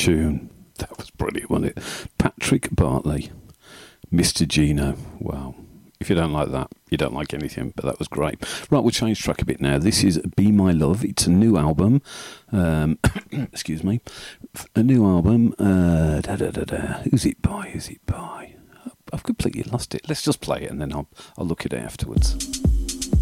tune. That was brilliant, wasn't it? Patrick Bartley, Mr. Gino. Wow. If you don't like that, you don't like anything, but that was great. Right, we'll change track a bit now. This is Be My Love. It's a new album. Excuse me. A new album. Who's it by? I've completely lost it. Let's just play it and then I'll look at it afterwards.